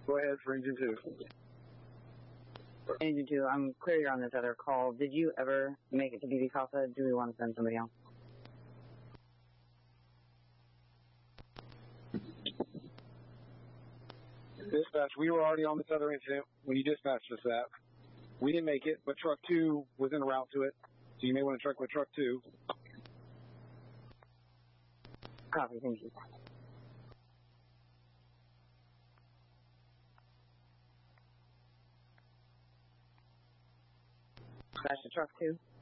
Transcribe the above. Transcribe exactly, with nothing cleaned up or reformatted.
Go ahead for engine two. Engine two, I'm clear you're on this other call. Did you ever make it to B B Casa? Do we want to send somebody else? Dispatch, we were already on this other incident when you dispatched us that. We didn't make it, but truck two was en route to it, so you may want to check with truck two. Copy, thank you. Dispatch to truck two.